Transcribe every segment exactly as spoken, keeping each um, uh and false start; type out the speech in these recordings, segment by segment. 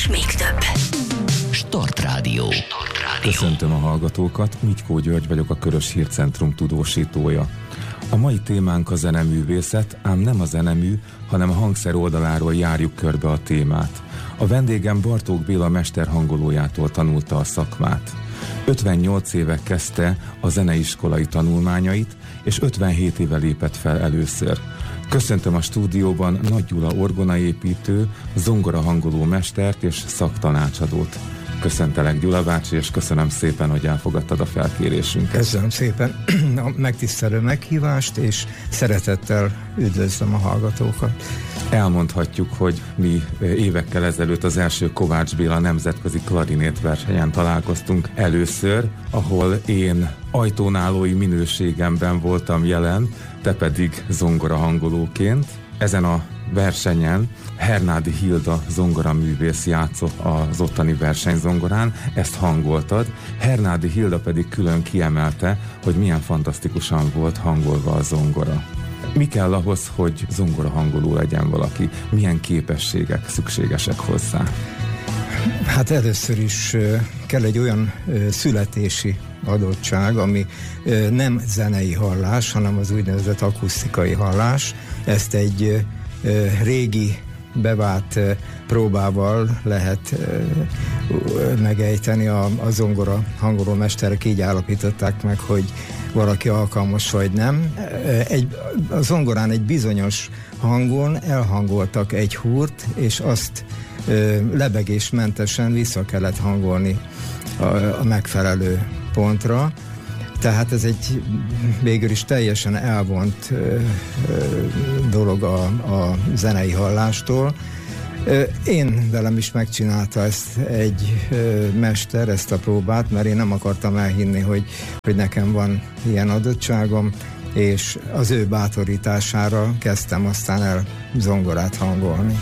és még több. Start Rádió. Köszöntöm a hallgatókat, Mitykó György vagyok, a Körös Hírcentrum tudósítója. A mai témánk a zeneművészet, ám nem a zenemű, hanem a hangszer oldaláról járjuk körbe a témát. A vendégem Bartók Béla mesterhangolójától tanulta a szakmát. ötvennyolc éve kezdte a zeneiskolai tanulmányait, és ötvenhét éve lépett fel először. Köszöntöm a stúdióban Nagy Gyula orgonaépítő, zongorahangoló mestert és szaktanácsadót. Köszöntelek, Gyula bácsi, és köszönöm szépen, hogy elfogadtad a felkérésünket. Köszönöm szépen a megtisztelő meghívást, és szeretettel üdvözlöm a hallgatókat. Elmondhatjuk, hogy mi évekkel ezelőtt az első Kovács Béla nemzetközi klarinét versenyen találkoztunk először, ahol én ajtónálói minőségemben voltam jelen, te pedig zongorahangolóként. Ezen a versenyen Hernádi Hilda zongoraművész játszott az ottani versenyzongorán, ezt hangoltad. Hernádi Hilda pedig külön kiemelte, hogy milyen fantasztikusan volt hangolva a zongora. Mi kell ahhoz, hogy zongorahangoló legyen valaki? Milyen képességek szükségesek hozzá? Hát először is kell egy olyan születési adottság, ami nem zenei hallás, hanem az úgynevezett akusztikai hallás. Ezt egy régi bevált próbával lehet megejteni. A, a zongora hangoló mesterek így állapították meg, hogy valaki alkalmas vagy nem. Egy, a zongorán egy bizonyos hangon elhangoltak egy húrt, és azt lebegésmentesen vissza kellett hangolni a, a megfelelő pontra. Tehát ez egy végül is teljesen elvont ö, ö, dolog a, a zenei hallástól. Ö, én velem is megcsinálta ezt egy ö, mester, ezt a próbát, mert én nem akartam elhinni, hogy, hogy nekem van ilyen adottságom, és az ő bátorítására kezdtem aztán el zongorát hangolni.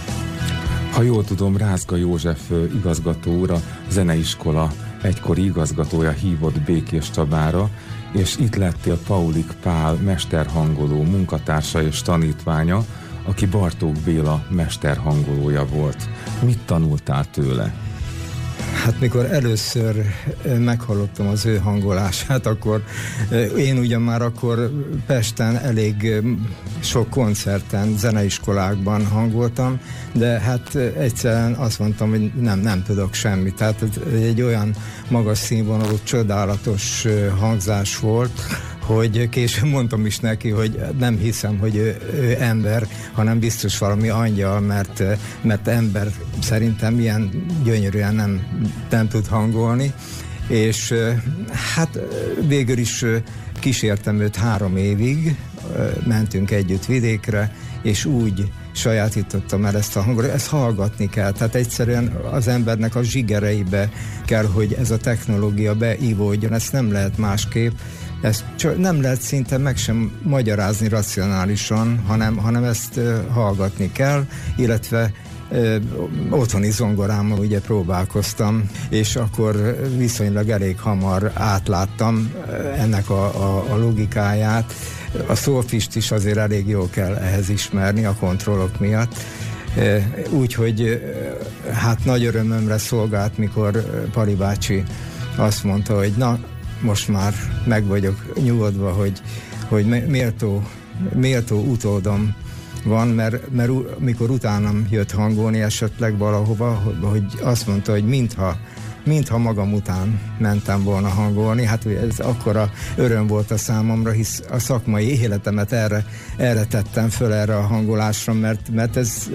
Ha jól tudom, Rázga József igazgató úr, a zeneiskola egykori igazgatója hívott Békés Csabára, és itt lettél Paulik Pál mesterhangoló munkatársa és tanítványa, aki Bartók Béla mesterhangolója volt. Mit tanultál tőle? Hát mikor először meghallottam az ő hangolását, akkor én ugyan már akkor Pesten elég sok koncerten, zeneiskolákban hangoltam, de hát egyszerűen azt mondtam, hogy nem, nem tudok semmit. Tehát egy olyan magas színvonalú, csodálatos hangzás volt, hogy később mondtam is neki, hogy nem hiszem, hogy ő, ő ember, hanem biztos valami angyal, mert, mert ember szerintem ilyen gyönyörűen nem, nem tud hangolni, és hát végül is kísértem őt három évig, mentünk együtt vidékre, és úgy sajátítottam el ezt a hangot, ezt hallgatni kell, tehát egyszerűen az embernek a zsigereibe kell, hogy ez a technológia beívódjon, ezt nem lehet másképp. Ezt nem lehet szinte meg sem magyarázni racionálisan, hanem, hanem ezt uh, hallgatni kell, illetve uh, otthoni zongorámmal ugye próbálkoztam, és akkor viszonylag elég hamar átláttam uh, ennek a, a, a logikáját. A szólfist is azért elég jól kell ehhez ismerni a kontrollok miatt. Uh, Úgyhogy uh, hát nagy örömömre szolgált, mikor uh, Pali bácsi azt mondta, hogy na, most már meg vagyok nyugodva, hogy, hogy méltó, méltó utódom van, mert, mert mikor utánam jött hangolni esetleg valahova, hogy azt mondta, hogy mintha, mintha magam után mentem volna hangolni, hát ez akkora öröm volt a számomra, hisz a szakmai életemet erre, erre tettem föl, erre a hangolásra, mert, mert ez,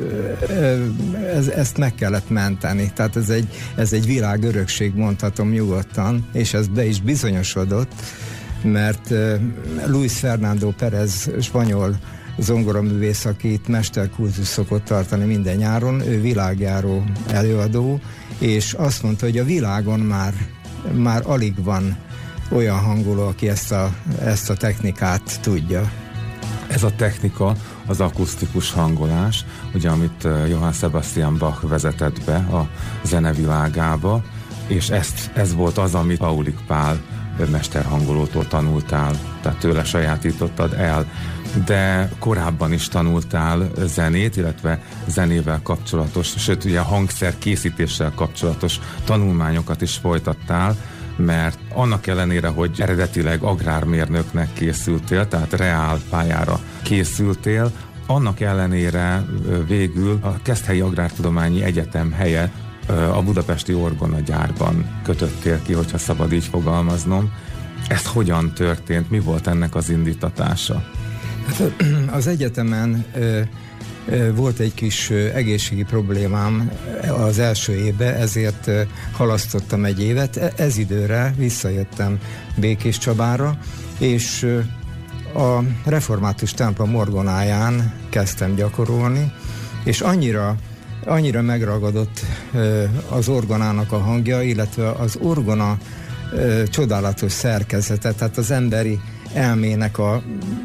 ez, ezt meg kellett menteni, tehát ez egy, ez egy világörökség, mondhatom nyugodtan, és ez be is bizonyosodott, mert Luis Fernando Pérez, spanyol zongoraművész, aki itt mesterkurzus szokott tartani minden nyáron, ő világjáró előadó, és azt mondta, hogy a világon már, már alig van olyan hangoló, aki ezt a, ezt a technikát tudja. Ez a technika az akusztikus hangolás, ugye, amit Johann Sebastian Bach vezetett be a zenevilágába, és ezt, ez volt az, amit Paulik Pál mesterhangolótól tanultál, tehát tőle sajátítottad el. de korábban is tanultál zenét, illetve zenével kapcsolatos, sőt ugye hangszer készítéssel kapcsolatos tanulmányokat is folytattál, mert annak ellenére, hogy eredetileg agrármérnöknek készültél, tehát reál pályára készültél, annak ellenére végül a Keszthelyi Agrártudományi Egyetem helyett a budapesti orgonagyárban kötöttél ki, hogyha szabad így fogalmaznom. Ez hogyan történt? Mi volt ennek az indítatása? Hát az egyetemen ö, ö, volt egy kis ö, egészségi problémám az első évben, ezért ö, halasztottam egy évet. Ez időre visszajöttem Békés Csabára, és ö, a református templom orgonáján kezdtem gyakorolni, és annyira annyira megragadott ö, az orgonának a hangja, illetve az orgona ö, csodálatos szerkezete, tehát az emberi elmének a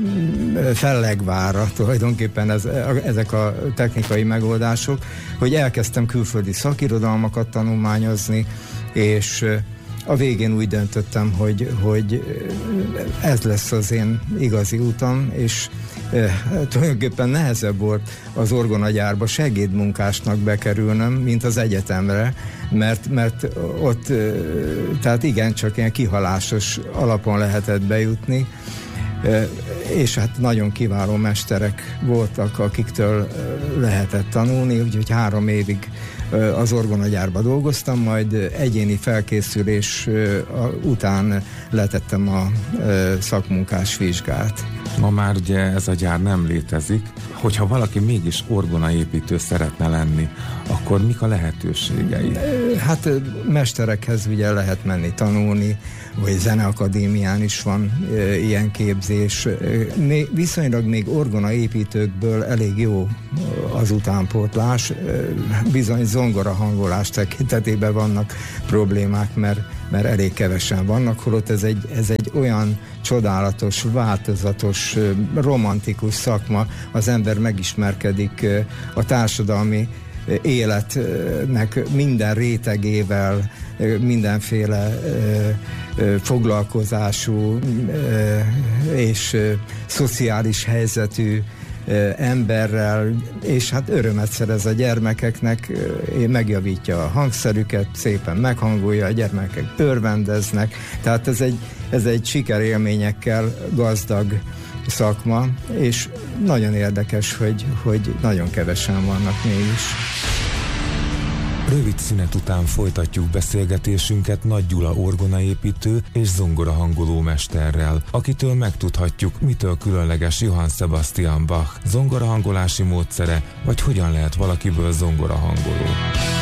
fellegvára tulajdonképpen ez, ezek a technikai megoldások, hogy elkezdtem külföldi szakirodalmakat tanulmányozni, és a végén úgy döntöttem, hogy, hogy ez lesz az én igazi utam, és eh, tulajdonképpen nehezebb volt az orgonagyárba segédmunkásnak bekerülnöm, mint az egyetemre, mert, mert ott, eh, tehát igencsak ilyen kihalásos alapon lehetett bejutni, eh, és hát nagyon kiváló mesterek voltak, akiktől lehetett tanulni, úgyhogy három évig az orgonagyárba dolgoztam, majd egyéni felkészülés után letettem a szakmunkás vizsgát. Ma már ugye ez a gyár nem létezik. Hogyha valaki mégis orgonaépítő szeretne lenni, akkor mik a lehetőségei? Hát mesterekhez ugye lehet menni tanulni, vagy zeneakadémián is van e, ilyen képzés. Még, viszonylag még orgonaépítőkből elég jó az utánpótlás. E, bizony zongora hangolás tekintetében vannak problémák, mert, mert elég kevesen vannak, holott ez egy, ez egy olyan csodálatos, változatos, romantikus szakma, az ember megismerkedik a társadalmi életnek minden rétegével, mindenféle foglalkozású és szociális helyzetű emberrel, és hát örömet szerez a gyermekeknek, megjavítja a hangszerüket, szépen meghangolja, a gyermekek örvendeznek, tehát ez egy, ez egy sikerélményekkel gazdag szakma, és nagyon érdekes, hogy, hogy nagyon kevesen vannak mégis. Rövid szünet után folytatjuk beszélgetésünket Nagy Gyula orgonaépítő és zongorahangoló mesterrel, akitől megtudhatjuk, mitől különleges Johann Sebastian Bach zongorahangolási módszere, vagy hogyan lehet valakiből zongorahangoló.